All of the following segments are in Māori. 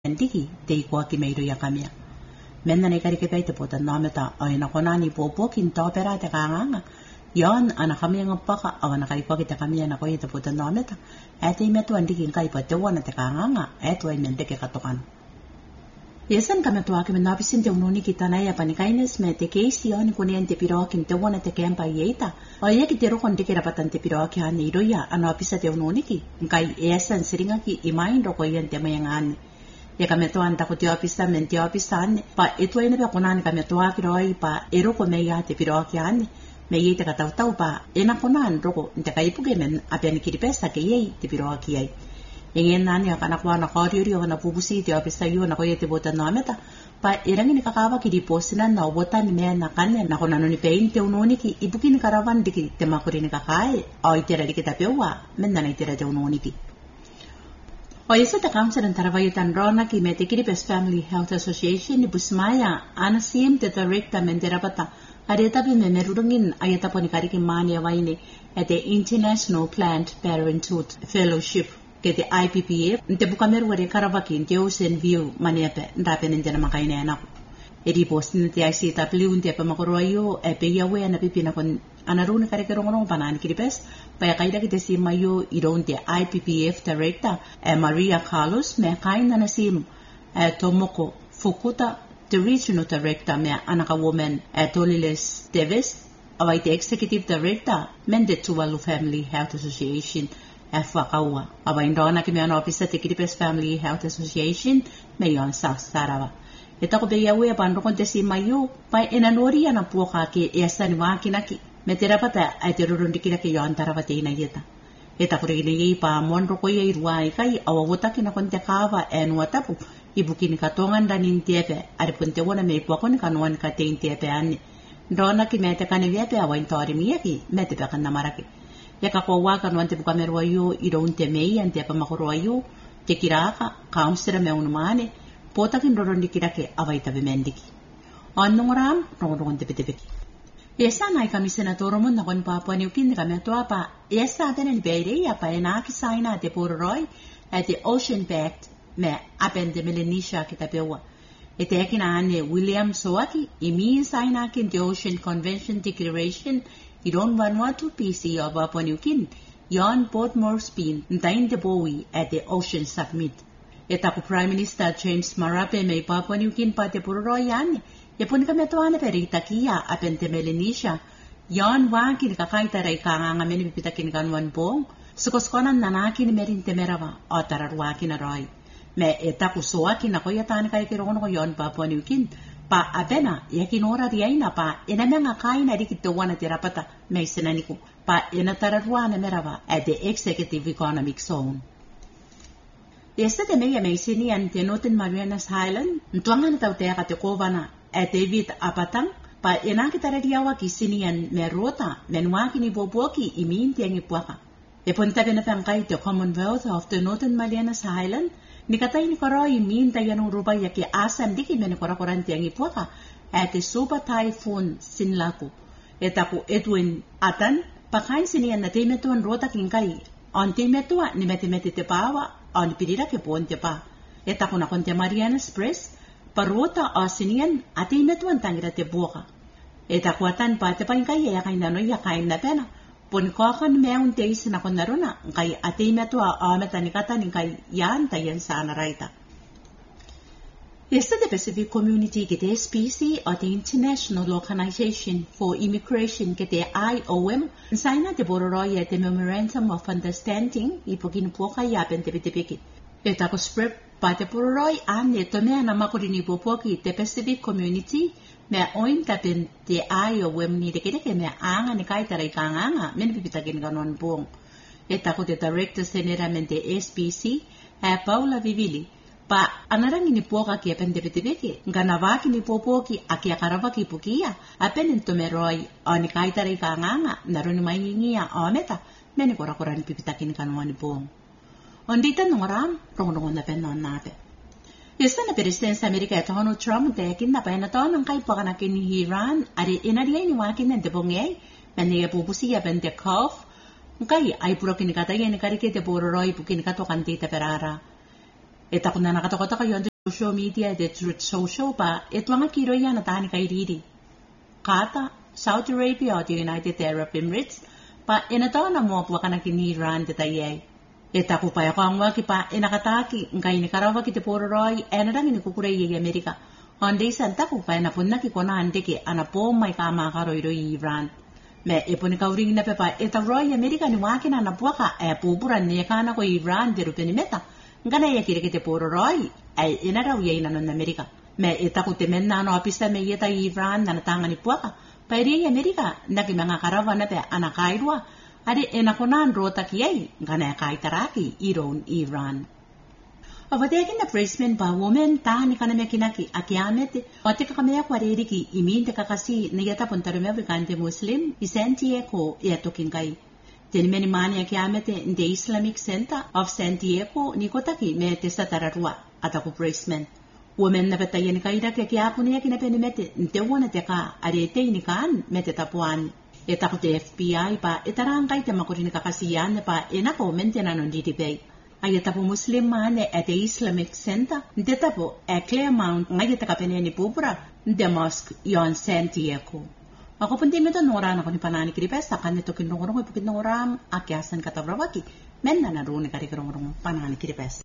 Ndiki te kwa ki meiro ya kamia. Menna ne karike pei te pota nameta o ina konani popo kin topera te kanganga. Yon ana kamia ngapaka o ana karikwa ki te kamia na koe te pota nameta. E te metu andiki nkai pa te wana te kanganga. E tu ai mendeke katokana. Yesan kame tua ke menapisin te ununi ki tanai apa ni kaines me te keisi o ni kunien te pirokin te wana te kempa yeita. O ye ki te rokon te rapatan te piroki hane iroia ana apisa te ununi ki. Nkai yesan seringa ki imain roko yen te mayangane. Ya kame toa anta ko te opisa men te opisa ane. Pa etu ene pia konani kame toa ki roi pa eroko me ia te piroki ane. Me ye te katautau pa ena konani roko nte kaipuke men apia ni kiripesa ke ye te piroki ai. Yengen nani akana kwa na koriori o na pupusi te opisa yu na koye te bota nameta. Pa irangi ni kakawa ki riposina na obota ni mea na kane na kona noni pein te unoni ki ibuki ni karawan diki te makuri ni kakae. O itera diki tapewa men na itera te unoni ki. O yesa te council and tarawayutan rona ki me te Kiribes Family Health Association ni Busmaya anasim te director menderapata aretabi me merurungin ayatapo ni kariki mani awaine at the International Planned Parenthood Fellowship ke te IPPF nte bukameru wari karawaki nte Ocean View manepe ndape nente na makaine anako. Edi posti nte ICW nte pa makoroayo e pe yawe na pipi na kon anaruni karike rongonong panani Kiribes pa kaida ki te simayo iro nte IPPF director Maria Carlos me kaina na sim Tomoko Fukuta the regional director me anaka woman Toliles Davis awai te executive director men de Tuvalu Family Health Association Whakaua. Awai ndona ki me ana officer te Kiribes Family Health Association me yon South Sarawak. E tako be yawe pandokon te simayo pa enanori ana puoka ke esani wakinaki me te rapata ai te rurundikira ke yon tarawate ina yeta. E tako regine yei pa monro ko yei ruai kai awawota ki na konte kawa e nuatapu ibuki ni katongan danin tepe ari punte wana me puako ni kanuan ka tein tepe ane. Ndona ki me te kanewepe awai ntori miyaki me te pekan namaraki. Ya ka kwa waka nuante bukamerua yu iro unte mei ante pa makorua yu te kiraka kaunstera me unumane potakin rorondikira ke awai tabe mendiki. Annungoram rongon tepe tepeki. Esa nai kami senatoro mon nakon Papua New Guinea kami atua pa esa atene ni beire pa enaki saina te pororoi at the Ocean Pact me apende Melanesia kita pewa. Ete ekina ane William Soaki imi saina kin the Ocean Convention Declaration iron Vanuatu PC of Papua New Guinea yon Port Moresby ntain te bowi at the Ocean Summit. Eta ko Prime Minister James Marape me Papua New Guinea pa te pororoi ane Yapon kami atuana perita kia apente Melanesia. Yon waki ni kakaita rai kanganga meni pipitakin kanwan pong. Sukoskonan nanaki ni merin temerawa o tararwaki na roi. Me etaku soaki na koya tani kay kirono ko yon Papua New Guinea. Pa abena yakinora riaina pa inamanga kaina dikitawana terapata me senaniku. Pa inatararwana merawa at the Executive Economic Zone. Yesterday may sini ante Northern Marianas Highland. Ntuanga na tautea katekovana David Apatang pa inakitararia ki sinian merota menwaki ni boboki imin tiangi puaka. E punta na pangkay the Commonwealth of the Northern Marianas Highland nikatay ni koro imin tayanong rubay yaki asam diki menikorakoran tiangi puaka at the Super Typhoon Sinlaku. Etaku Edwin Atan pakain sinian na timetuan rota kingkay on timetua ni metimeti te pawa on pirira ke ponte pa. Etaku na konte Marianas Press Paruota o sinian ati metuan tangira te buka. Eta kuatan pa te paingkay ya kain nano ya kain na pena. Pun kokan meun te isi na konaruna kay ati metua o metanikata ni kay yan tayan sa anaraita. Yesterday Pacific Community kete SPC o the International Organization for Immigration kete IOM saina te bororoy te Memorandum of Understanding ipogin po kaya pentepitipiki. Eta ko spread Pate pororoi ane tome na makurini popoki te Pacific Community me oin tapin te ayo wem ni de kete me anga ni kai tarai kanganga men pipitakin ganon bong. Eta ko te Director Generalmente SPC Paula Vivili pa anarang ni poka ki apende pitibeki ganawaki ni popoki aki akarawaki pukia apen tome roi oni kai tarai kanganga naruni maingia ometa men korakoran pipitakin ganon bong. Ondita nongoram, rongonongon na penon nape. Yesta na Presidente Amerika Donald Trump tekin na penaton ang kay pakanakin ni Iran ari inariay ni wakin ng tebongay paniya pupusiya pente kof kay ay puro kinikatay ni karike te bororoy pukinikatokan tita perara. Eta kun na nakatokota kayo social media de truth social ba etwanga kiroya na tani kairiri kata Saudi Arabia o the United Arab Emirates pa inataw na mo po kana kini Iran de taye eta ko pa ko angwa ki pa inakataki ngai ni karawa ki te pororoi enadang ni kukure ye America onde santa ko pa na punna ki kona ande ki ana po mai ka ma karo iro Iran me eponi kauring na pepa eta roi America ni wakina na puaka e pupura ne kana ko Iran de rupeni meta ngana ye kire ki te pororoi ai inaraw ye na non America me eta ko te menna no apista me yeta Iran na tanga ni puaka pairi America na ki mga karawa na pe ana kairwa ade enakonan rota kiyai ngana kai taraki iron Iran Avadeki na Brisbane ba women ta ni kana me kinaki akiamete otika kame kwa riki iminte kakasi ni yata pontarume bikante muslim Santiago ya tokingai tenimeni mani akiamete the Islamic Center of Santiago ni kotaki me testa tararua ataku Brisbane women na betayen kaida ke kiapuni ya kinapeni mete ntewona teka arete ni kan mete tapuan eta ko te FBI pa etarangkai te makurini kakasiyan pa enako mentena non DTP ayata po muslim mane at the Islamic Center deta po a Claremont ngayata kapene ni pupura the mosque yon Santiago ako punti meto nora na ko ni panani kiripes takan nito kinongorong ipukit noram akyasan katabrawaki menna na runi karikirong panani kiripes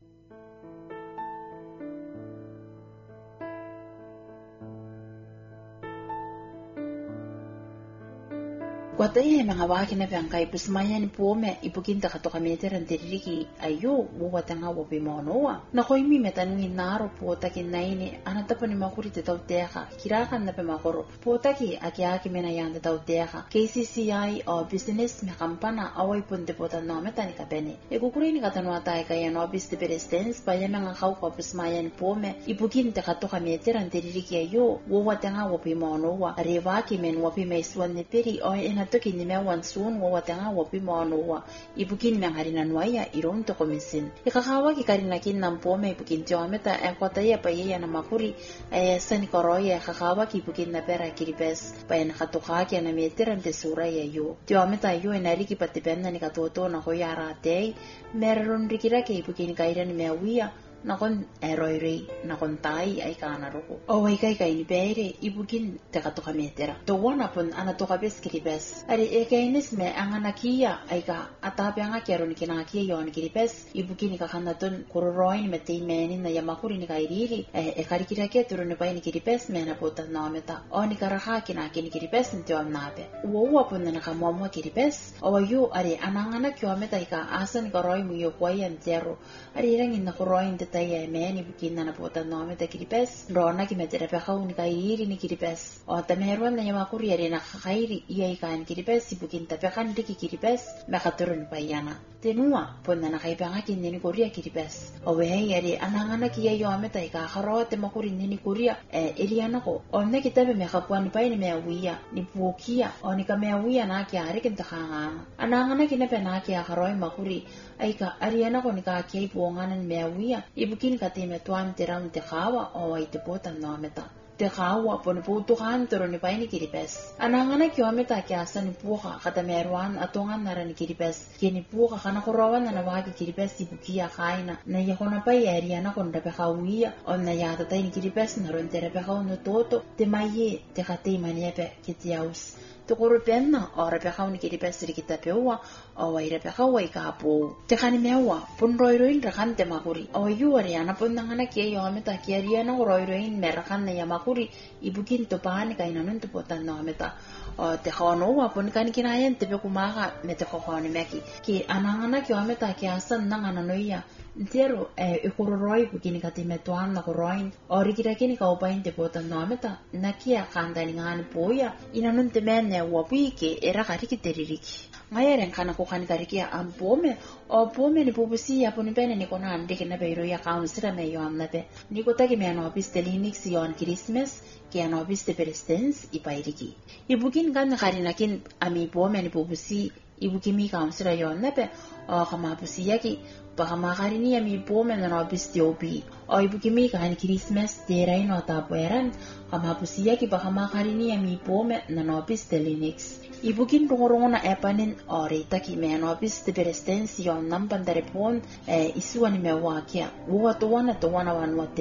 Kwataye mga waki na piyangkay pusmayan po me ipukinta katoka meteran tiriki ayo wuwatanga wapi maonoa. Nakoy mi metanungin naro po taki naini anatapo ni makuri te tauteka kirakan na pemakoro po taki aki menayang te tauteka KCCI o business me kampana away punte po tanong metani kapene. Ekukuri ni katanwa tayo kaya no bis de presidents pa yung mga kauka pusmayan po me ipukinta katoka meteran tiriki ayo wuwatanga wapi maonoa. Arewaki men wapi maiswan ni peri o toki ni mewan sun watanga wapi maonoa ibukin nang harina nuaya iron to komisin ikakawa ki karina kin nampo me ibukin tiometa ekwataya paye na makuri sani koroya kakawa ki ibukin na pera kiripes payan katuka ki na meteran de sura ya yo tiometa yo enari ki patipenna ni katoto na hoyara tei meron rikira ki ibukin kaira ni mewia nakon eroirei nakon tai ay kana roko o ay kay ni bere ibukin te katoka metera to wana pon ana to kabes kiribes ari ekainis me ang anakia ay ka atape ang akero ni kinakia yon kiribes ibukin ka kanaton kuroroin metei menin na yamakuri ni kairiri karikira ke turu ni pai ni kiribes me na pota nameta o ni karaha kinaki ni kiribes nti amnape wo pon na kamamo kiribes o yu ari anangana kiometa ka asan koroi mu yo kwayan zero ari rangin na koroin tayo meni bukin na naputan namin ta kiripes rona ki medera pa ni kairi ni kiripes o ta meron na yama kuryari na kakairi iyay kan kiripes si bukin ta kan di kiripes makaturun pa yana tenua pon na nakaipangakin ni kurya kiripes o wehay yari anangana kiya yo ame ta ikakaro te makurin ni kurya eliana ko o na kitabe mekapuan pa ni meawiya ni pukia o ni kameawiya na kiari kinta kanga anangana kinape na kiya karoy makuri ay ka ariana ko ni kakiyay puwanganan meawiya ibukin katime tuam tiram te kawa o ay te potan no ameta te kawa pon puto kan toro ni pai ni kiripes anangana kyo ameta kyasa ni puka kata meruan atongan nara ni kiripes kini puka kana kurawan na nawagi kiripes ibukia kaina na yakona pai ariana kon dape kawiya on na yata tay ni kiripes naron terepe kaw no toto te maye te kate maniepe kitiaus tukuru penna ora pe kaw ni kiripes rikita pewa o ay repe kaw ay kapo te kani mewa pun roiroin rakan te makuri o yuari ana pun nangana kiya yo ameta kiya riana roiroin merakan na yamakuri ibukin to pani kay nanon to potan no ameta o te kano wa pun kan kinayen te pe kumaka mete kokoni meki ki anangana kiya ameta kiya san nangana noia Entero ekororoi bukini kati metuan na koroin ori kira kini kau pain te potan no ameta nakia kanda ni ngani poya inanun te mene wapike era kariki teririki ngayeren kana ko kan kariki ampome o pome ni pupusi ya poni pene ni kona ande kena beiro ya kaunsira me yo amnape ni ko tagi me no piste linux yon Christmas ke no piste presidents ipairiki ibukin kan karinakin ami pome ni pupusi ibukimi kaunsira yon nape o kama pusi yaki Pakamakari mi pome na nobis tiopi. O ibukimi kan Christmas teray no tapueran. Kamapusiya ki pakamakari mi pome na nobis te Linux. Ibukin rungo na epanin o rita ki me nobis te presidensyon ng pandarepon isuan ni mewakia. Uwatuan na tuwan na wanwate.